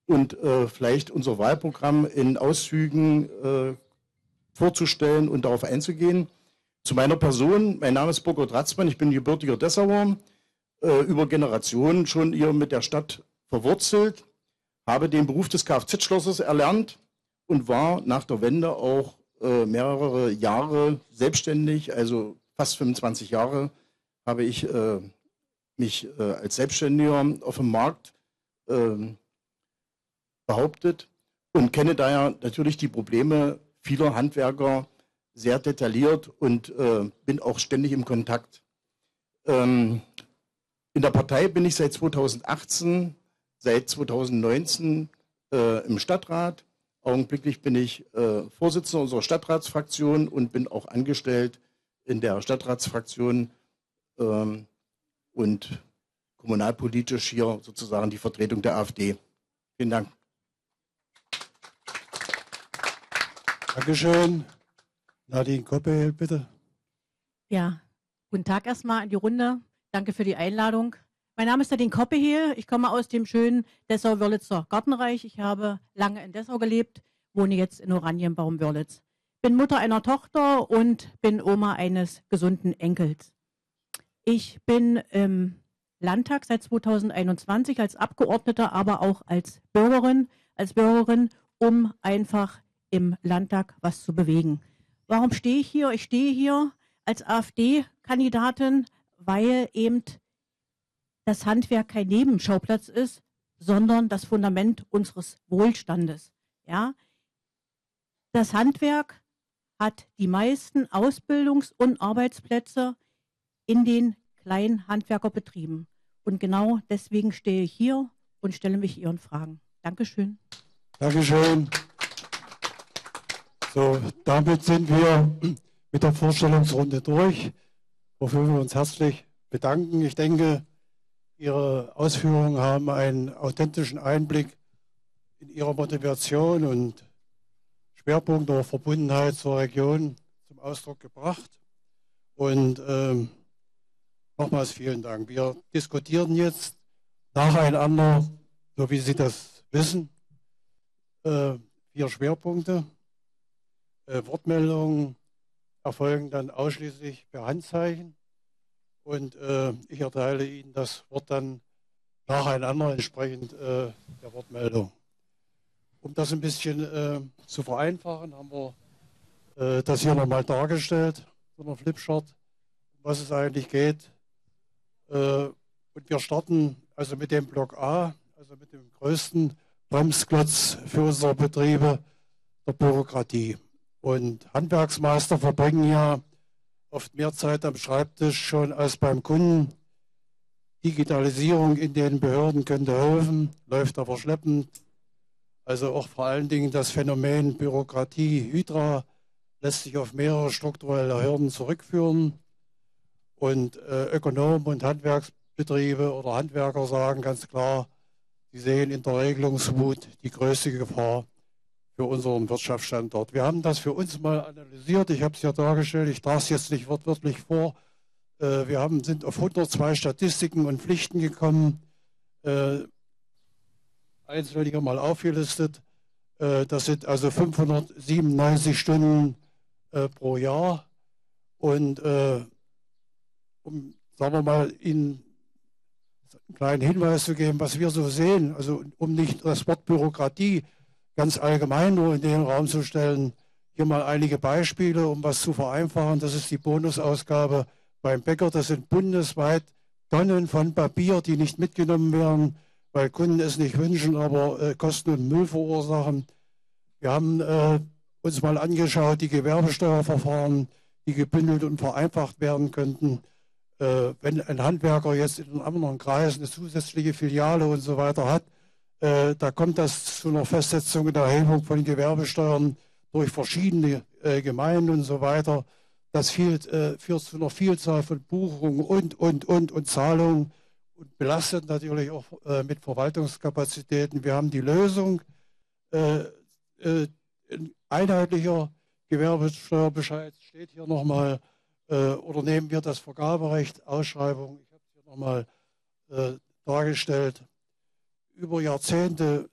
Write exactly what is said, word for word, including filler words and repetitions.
und äh, vielleicht unser Wahlprogramm in Auszügen äh, vorzustellen und darauf einzugehen. Zu meiner Person, mein Name ist Burkhard Ratzmann, ich bin gebürtiger Dessauer, äh, über Generationen schon hier mit der Stadt verwurzelt, habe den Beruf des Kfz-Schlossers erlernt und war nach der Wende auch äh, mehrere Jahre selbstständig, also fast fünfundzwanzig Jahre habe ich äh, mich äh, als Selbstständiger auf dem Markt äh, behauptet und kenne daher natürlich die Probleme vieler Handwerker sehr detailliert und äh, bin auch ständig im Kontakt. Ähm, in der Partei bin ich seit zweitausendachtzehn, seit zweitausendneunzehn äh, im Stadtrat. Augenblicklich bin ich äh, Vorsitzender unserer Stadtratsfraktion und bin auch angestellt in der Stadtratsfraktion ähm, und kommunalpolitisch hier sozusagen die Vertretung der AfD. Vielen Dank. Dankeschön. Nadine Koppel, bitte. Ja, guten Tag erstmal in die Runde. Danke für die Einladung. Mein Name ist Nadine Koppel. Ich komme aus dem schönen Dessau-Wörlitzer Gartenreich. Ich habe lange in Dessau gelebt, wohne jetzt in Oranienbaum-Wörlitz. Bin Mutter einer Tochter und bin Oma eines gesunden Enkels. Ich bin im Landtag seit zweitausendeinundzwanzig als Abgeordnete, aber auch als Bürgerin, als Bürgerin, um einfach im Landtag was zu bewegen. Warum stehe ich hier? Ich stehe hier als AfD-Kandidatin, weil eben das Handwerk kein Nebenschauplatz ist, sondern das Fundament unseres Wohlstandes. Ja? Das Handwerk hat die meisten Ausbildungs- und Arbeitsplätze in den kleinen Handwerkerbetrieben. Und genau deswegen stehe ich hier und stelle mich Ihren Fragen. Dankeschön. Dankeschön. So, damit sind wir mit der Vorstellungsrunde durch, wofür wir uns herzlich bedanken. Ich denke, Ihre Ausführungen haben einen authentischen Einblick in Ihre Motivation und Schwerpunkt der Verbundenheit zur Region zum Ausdruck gebracht. Und ähm, nochmals vielen Dank. Wir diskutieren jetzt nacheinander, so wie Sie das wissen, äh, vier Schwerpunkte. Äh, Wortmeldungen erfolgen dann ausschließlich per Handzeichen und äh, ich erteile Ihnen das Wort dann nacheinander entsprechend äh, der Wortmeldung. Um das ein bisschen äh, zu vereinfachen, haben wir äh, das hier nochmal dargestellt, so einer Flipchart, um was es eigentlich geht. Äh, und wir starten also mit dem Block A, also mit dem größten Bremsklotz für unsere Betriebe, der Bürokratie. Und Handwerksmeister verbringen ja oft mehr Zeit am Schreibtisch schon als beim Kunden. Digitalisierung in den Behörden könnte helfen, läuft aber schleppend. Also auch vor allen Dingen das Phänomen Bürokratie, Hydra, lässt sich auf mehrere strukturelle Hürden zurückführen. Und äh, Ökonomen und Handwerksbetriebe oder Handwerker sagen ganz klar, sie sehen in der Regelungswut die größte Gefahr für unseren Wirtschaftsstandort. Wir haben das für uns mal analysiert. Ich habe es ja dargestellt. Ich trage es jetzt nicht wortwörtlich vor. Äh, wir haben, sind auf hundertzwei Statistiken und Pflichten gekommen. Äh, einzeln mal aufgelistet. Äh, das sind also fünfhundertsiebenundneunzig Stunden äh, pro Jahr. Und äh, um, sagen wir mal, Ihnen einen kleinen Hinweis zu geben, was wir so sehen, also um nicht das Wort Bürokratie ganz allgemein nur in den Raum zu stellen, hier mal einige Beispiele, um was zu vereinfachen. Das ist die Bonusausgabe beim Bäcker. Das sind bundesweit Tonnen von Papier, die nicht mitgenommen werden, weil Kunden es nicht wünschen, aber äh, Kosten und Müll verursachen. Wir haben äh, uns mal angeschaut, die Gewerbesteuerverfahren, die gebündelt und vereinfacht werden könnten. Äh, wenn ein Handwerker jetzt in einem anderen Kreis eine zusätzliche Filiale und so weiter hat, äh, da kommt das zu einer Festsetzung und Erhebung von Gewerbesteuern durch verschiedene äh, Gemeinden und so weiter. Das führt, äh, führt zu einer Vielzahl von Buchungen und, und, und, und Zahlungen und belastet natürlich auch äh, mit Verwaltungskapazitäten. Wir haben die Lösung, äh, äh, ein einheitlicher Gewerbesteuerbescheid steht hier nochmal, äh, oder nehmen wir das Vergaberecht, Ausschreibung, ich habe es hier nochmal äh, dargestellt. Über Jahrzehnte